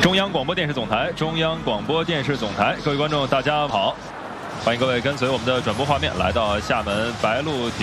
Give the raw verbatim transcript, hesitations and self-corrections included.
中央广播电视总台，中央广播电视总台，各位观众，大家好，欢迎各位跟随我们的转播画面来到厦门白鹿体。